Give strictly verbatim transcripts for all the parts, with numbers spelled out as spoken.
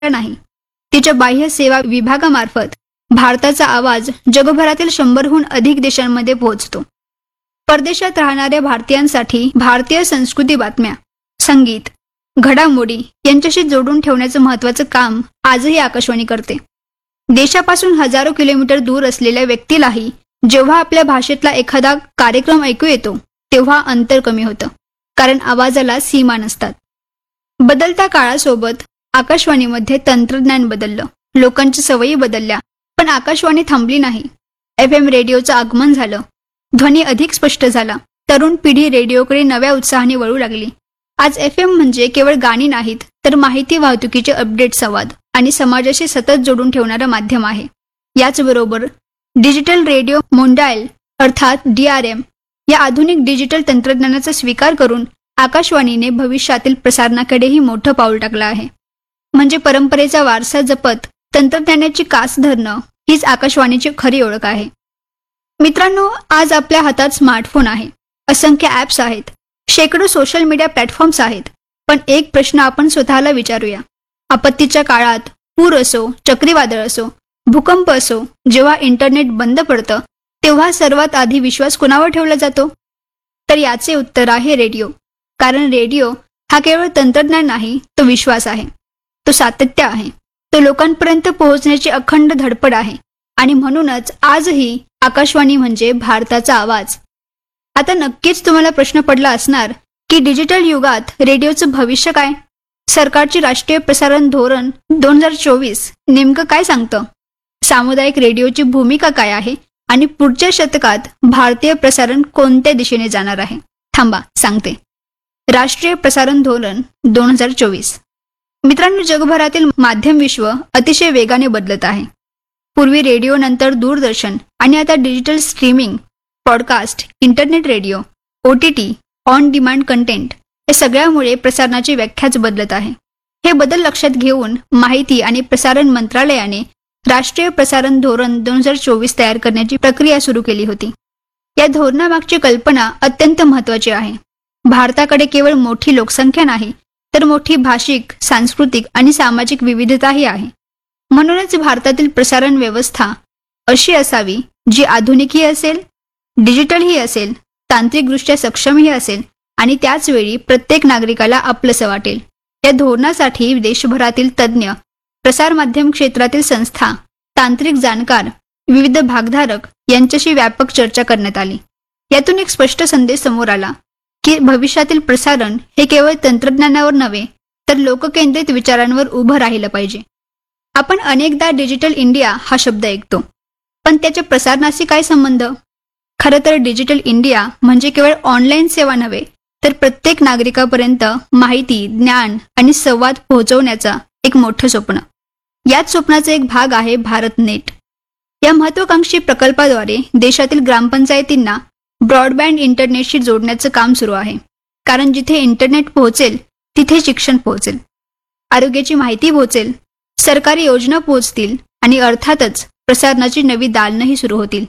नाही. तिच्या बाह्य सेवा विभागामार्फत भारताचा आवाज जगभरातील शंभरहून अधिक देशांमध्ये पोहोचतो. परदेशात राहणाऱ्या भारतीयांसाठी भारतीय संस्कृती, बातम्या, संगीत, घडामोडी यांच्याशी जोडून ठेवण्याचं महत्त्वाचं काम आजही आकाशवाणी करते. देशापासून हजारो किलोमीटर दूर असलेल्या व्यक्तीलाही जेव्हा आपल्या भाषेतला एखादा कार्यक्रम ऐकू येतो तेव्हा अंतर कमी होतं, कारण आवाजाला सीमा नसतात. बदलत्या काळासोबत आकाशवाणीमध्ये तंत्रज्ञान बदललं, लोकांच्या सवयी बदलल्या, पण आकाशवाणी थांबली नाही. एफ एम रेडिओचं आगमन झालं, ध्वनी अधिक स्पष्ट झाला, तरुण पिढी रेडिओकडे नव्या उत्साहाने वळू लागली. आज एफ एम म्हणजे केवळ गाणी नाहीत, तर माहिती वाहतुकीचे अपडेट, संवाद आणि समाजाशी सतत जोडून ठेवणारं माध्यम आहे. याचबरोबर डिजिटल रेडिओ मोंडायल अर्थात डी आर एम या आधुनिक डिजिटल तंत्रज्ञानाचा स्वीकार करून आकाशवाणीने भविष्यातील प्रसारणाकडेही मोठं पाऊल टाकलं आहे. म्हणजे परंपरेचा वारसा जपत तंत्रज्ञानाची कास धरणं हीच आकाशवाणीची खरी ओळख आहे. मित्रांनो, आज आपल्या हातात स्मार्टफोन आहे, असंख्य ॲप्स आहेत, शेकडो सोशल मीडिया प्लॅटफॉर्म्स आहेत. पण एक प्रश्न आपण स्वतःला विचारूया. आपत्तीच्या काळात, पूर असो, चक्रीवादळ असो, भूकंप असो, जेव्हा इंटरनेट बंद पडतं तेव्हा सर्वात आधी विश्वास कुणावर ठेवला जातो? तर याचे उत्तर आहे रेडिओ. कारण रेडिओ हा केवळ तंत्रज्ञान नाही, तो विश्वास आहे, तो सातत्य आहे, तो लोकांपर्यंत पोहोचण्याची अखंड धडपड आहे. आणि म्हणूनच आजही आकाशवाणी म्हणजे भारताचा आवाज. आता नक्कीच तुम्हाला प्रश्न पडला असणार की डिजिटल युगात रेडिओचं भविष्य काय? सरकारची राष्ट्रीय प्रसारण धोरण दोन हजार चोवीस नेमकं काय सांगतं? सामुदायिक रेडिओची भूमिका काय आहे आणि पुढच्या शतकात भारतीय प्रसारण कोणत्या दिशेने जाणार आहे? थांबा, सांगते. राष्ट्रीय प्रसारण धोरण दोन हजार चोवीस. मित्रांनो, जगभरातील माध्यम विश्व अतिशय वेगाने बदलत आहे. पूर्वी रेडिओ, नंतर दूरदर्शन आणि आता digital streaming, podcast, internet radio, O T T, on demand content या सगळ्यामुळे प्रसारणाची व्याख्याच बदलत आहे. हे बदल लक्षात घेऊन माहिती आणि प्रसारण मंत्रालयाने राष्ट्रीय प्रसारण धोरण दोन हजार चोवीस तयार करण्याची प्रक्रिया सुरू केली होती. या धोरणामागची कल्पना अत्यंत महत्त्वाची आहे. भारताकडे केवळ मोठी लोकसंख्या नाही, तर मोठी भाषिक, सांस्कृतिक आणि सामाजिक विविधताही आहे. म्हणूनच भारतातील प्रसारण व्यवस्था अशी असावी जी आधुनिकही असेल, डिजिटलही असेल, तांत्रिकदृष्ट्या सक्षमही असेल आणि त्याचवेळी प्रत्येक नागरिकाला आपलंसं वाटेल. या धोरणासाठी देशभरातील तज्ज्ञ, प्रसारमाध्यम क्षेत्रातील संस्था, तांत्रिक जाणकार, विविध भागधारक यांच्याशी व्यापक चर्चा करण्यात आली. यातून एक स्पष्ट संदेश समोर आला की भविष्यातील प्रसारण हे केवळ तंत्रज्ञानावर नव्हे, तर लोककेंद्रित विचारांवर उभं राहिलं पाहिजे. आपण अनेकदा डिजिटल इंडिया हा शब्द ऐकतो, पण त्याच्या प्रसारणाशी काय संबंध? खरं तर डिजिटल इंडिया म्हणजे केवळ ऑनलाईन सेवा नव्हे, तर प्रत्येक नागरिकापर्यंत माहिती, ज्ञान आणि संवाद पोहोचवण्याचा एक मोठं स्वप्न. याच स्वप्नाचा एक भाग आहे भारत नेट. या महत्वाकांक्षी प्रकल्पाद्वारे देशातील ग्रामपंचायतींना ब्रॉडबँड इंटरनेटशी जोडण्याचं काम सुरू आहे. कारण जिथे इंटरनेट पोहोचेल तिथे शिक्षण पोहोचेल, आरोग्याची माहिती पोहोचेल, सरकारी योजना पोहोचतील आणि अर्थातच प्रसारणाची नवी दालनंही सुरू होतील.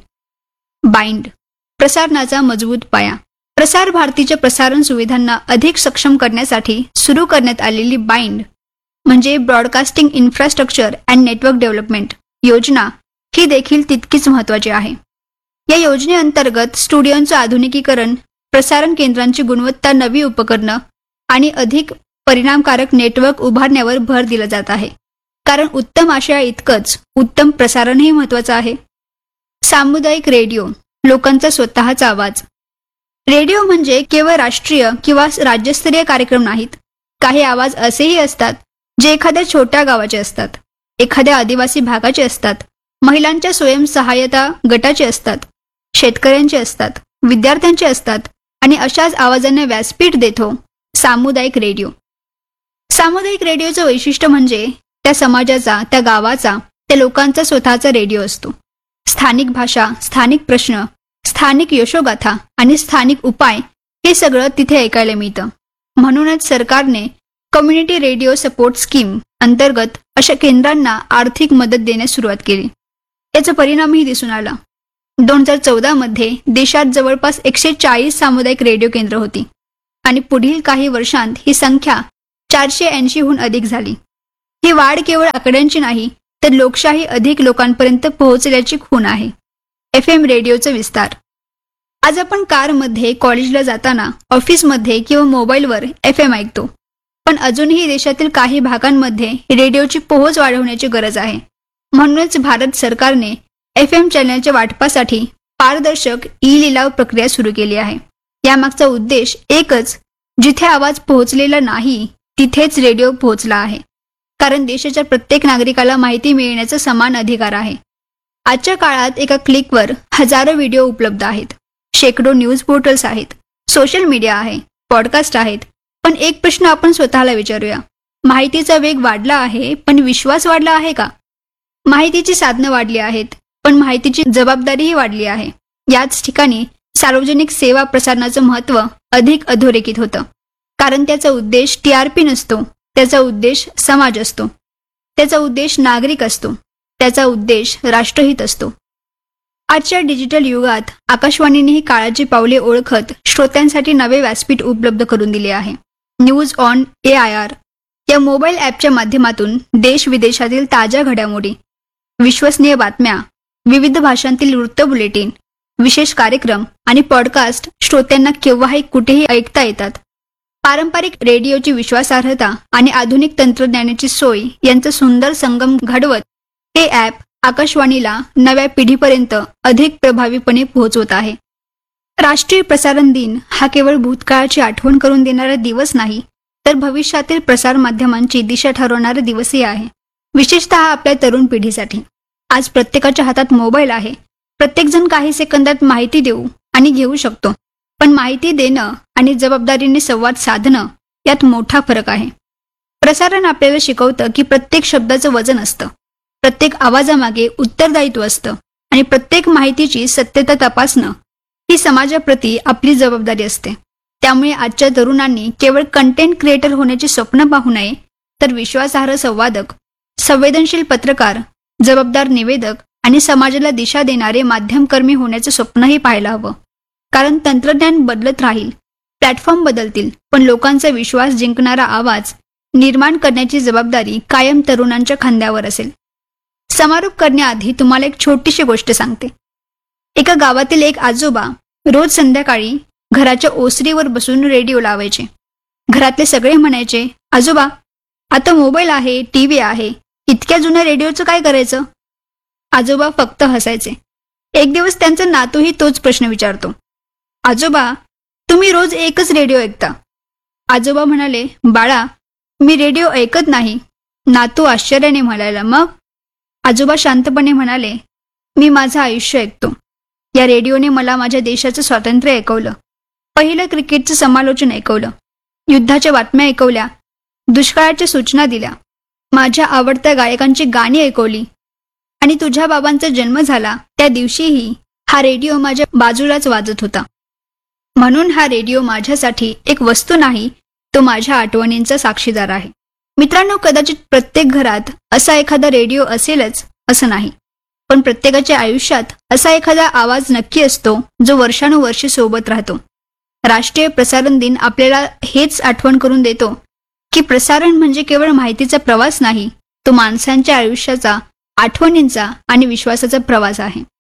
बाइंड, प्रसारणाचा मजबूत पाया. प्रसार भारतीच्या प्रसारण सुविधांना अधिक सक्षम करण्यासाठी सुरू करण्यात आलेली बाइंड म्हणजे broadcasting infrastructure and network development योजना ही देखील तितकीच महत्त्वाची आहे. या योजनेअंतर्गत स्टुडिओंचं आधुनिकीकरण, प्रसारण केंद्रांची गुणवत्ता, नवी उपकरणं आणि अधिक परिणामकारक नेटवर्क उभारण्यावर भर दिला जात आहे. कारण उत्तम आशया इतकंच उत्तम प्रसारणही महत्त्वाचं आहे. सामुदायिक रेडिओ, लोकांचा स्वतःचा आवाज. रेडिओ म्हणजे केवळ राष्ट्रीय किंवा राज्यस्तरीय कार्यक्रम नाहीत. काही आवाज असेही असतात जे एखाद्या छोट्या गावाचे असतात, एखाद्या आदिवासी भागाचे असतात, महिलांच्या स्वयंसहायता गटाचे असतात, शेतकऱ्यांचे असतात, विद्यार्थ्यांचे असतात आणि अशाच आवाजांना व्यासपीठ देतो सामुदायिक रेडिओ. सामुदायिक रेडिओचं वैशिष्ट्य म्हणजे त्या समाजाचा, त्या गावाचा, त्या लोकांचा स्वतःचा रेडिओ असतो. स्थानिक भाषा, स्थानिक प्रश्न, स्थानिक यशोगाथा आणि स्थानिक उपाय हे सगळं तिथे ऐकायला मिळतं. म्हणूनच सरकारने कम्युनिटी रेडिओ सपोर्ट स्कीम अंतर्गत अशा केंद्रांना आर्थिक मदत देण्यास सुरुवात केली. याचा परिणामही दिसून आला. दोन हजार चौदा मध्ये देशात जवळपास एकशे चाळीस सामुदायिक रेडिओ केंद्र होती आणि पुढील काही वर्षांत ही संख्या चारशे ऐंशीहून अधिक झाली. ही वाढ केवळ आकड्यांची नाही, तर लोकशाही अधिक लोकांपर्यंत पोहोचल्याची खूण आहे. एफ एम रेडिओचा विस्तार. आज आपण कारमध्ये, कॉलेजला जाताना, ऑफिसमध्ये किंवा मोबाईलवर एफ एम ऐकतो. पण अजूनही देशातील काही भागांमध्ये रेडिओची पोहोच वाढवण्याची गरज आहे. म्हणूनच भारत सरकारने एफ एम चॅनलच्या वाटपासाठी पारदर्शक ई लिलाव प्रक्रिया सुरू केली आहे. यामागचा उद्देश एकच, जिथे आवाज पोहोचलेला नाही तिथेच रेडिओ पोहोचला आहे. कारण देशाच्या प्रत्येक नागरिकाला माहिती मिळण्याचा समान अधिकार आहे. आजच्या काळात एका क्लिकवर हजारो व्हिडिओ उपलब्ध आहेत. शेकडो न्यूज पोर्टल्स आहेत, सोशल मीडिया आहे, पॉडकास्ट आहेत. पण एक प्रश्न आपण स्वतःला विचारूया, माहितीचा वेग वाढला आहे, पण विश्वास वाढला आहे का? माहितीची साधनं वाढली आहेत, पण माहितीची जबाबदारीही वाढली आहे. याच ठिकाणी सार्वजनिक सेवा प्रसारणाचं महत्त्व अधिक अधोरेखित होतं. कारण त्याचा उद्देश टी आर पी नसतो, त्याचा उद्देश समाज असतो, त्याचा उद्देश नागरिक असतो, त्याचा उद्देश राष्ट्रहित असतो. आजच्या डिजिटल युगात आकाशवाणीने ही काळाची पावले ओळखत श्रोत्यांसाठी नवे व्यासपीठ उपलब्ध करून दिले आहे. News on A I R या मोबाईल ॲपच्या माध्यमातून देश विदेशातील ताज्या घडामोडी, विश्वसनीय बातम्या, विविध भाषांतील वृत्त बुलेटिन, विशेष कार्यक्रम आणि पॉडकास्ट श्रोत्यांना केव्हाही कुठेही ऐकता येतात. पारंपरिक रेडिओची विश्वासार्हता आणि आधुनिक तंत्रज्ञानाची सोय यांचा सुंदर संगम घडवत हे ॲप आकाशवाणीला नव्या पिढीपर्यंत अधिक प्रभावीपणे पोहोचवत आहे. राष्ट्रीय प्रसारण दिन हा केवळ भूतकाळाची आठवण करून देणारा दिवस नाही, तर भविष्यातील प्रसार माध्यमांची दिशा ठरवणारा दिवसही आहे. विशेषतः आपल्या तरुण पिढीसाठी. आज प्रत्येकाच्या हातात मोबाईल आहे. प्रत्येकजण काही सेकंदात माहिती देऊ आणि घेऊ शकतो. पण माहिती देणं आणि जबाबदारीने संवाद साधणं यात मोठा फरक आहे. प्रसारण आपल्याला शिकवतं की प्रत्येक शब्दाचं वजन असतं, प्रत्येक आवाजामागे उत्तरदायित्व असतं आणि प्रत्येक माहितीची सत्यता तपासणं ही समाजाप्रती आपली जबाबदारी असते. त्यामुळे आजच्या तरुणांनी केवळ कंटेंट क्रिएटर होण्याचे स्वप्न पाहू नये, तर विश्वासार्ह संवादक, संवेदनशील पत्रकार, जबाबदार निवेदक आणि समाजाला दिशा देणारे माध्यमकर्मी होण्याचं स्वप्नही पाहायला हवं. कारण तंत्रज्ञान बदलत राहील, प्लॅटफॉर्म बदलतील, पण लोकांचा विश्वास जिंकणारा आवाज निर्माण करण्याची जबाबदारी कायम तरुणांच्या खांद्यावर असेल. समारोप करण्याआधी तुम्हाला एक छोटीशी गोष्ट सांगते. एका गावातील एक आजोबा रोज संध्याकाळी घराच्या ओसरीवर बसून रेडिओ लावायचे. घरातले सगळे म्हणायचे, आजोबा आता मोबाईल आहे, टीव्ही आहे, इतक्या जुन्या रेडिओचं काय करायचं? आजोबा फक्त हसायचे. एक दिवस त्यांचा नातूही तोच प्रश्न विचारतो, आजोबा तुम्ही रोज एकच रेडिओ ऐकता. आजोबा म्हणाले, बाळा मी रेडिओ ऐकत नाही. नातू आश्चर्याने म्हणाला, मग? आजोबा शांतपणे म्हणाले, मी माझं आयुष्य ऐकतो. या रेडिओने मला माझ्या देशाचं स्वातंत्र्य ऐकवलं, पहिलं क्रिकेटचं समालोचन ऐकवलं, युद्धाच्या बातम्या ऐकवल्या, दुष्काळाच्या सूचना दिल्या, माझ्या आवडत्या गायकांची गाणी ऐकवली आणि तुझ्या बाबांचा जन्म झाला त्या दिवशीही हा रेडिओ माझ्या बाजूलाच वाजत होता. म्हणून हा रेडिओ माझ्यासाठी एक वस्तू नाही, तो माझ्या आठवणींचा साक्षीदार आहे. मित्रांनो, कदाचित प्रत्येक घरात असा एखादा रेडिओ असेलच असं नाही, पण प्रत्येकाच्या आयुष्यात असा एखादा आवाज नक्की असतो जो वर्षानुवर्षे सोबत राहतो. राष्ट्रीय प्रसारण दिन आपल्याला हेच आठवण करून देतो की प्रसारण म्हणजे केवळ माहितीचा प्रवास नाही, तो माणसांच्या आयुष्याचा, आठवणींचा आणि विश्वासाचा प्रवास आहे.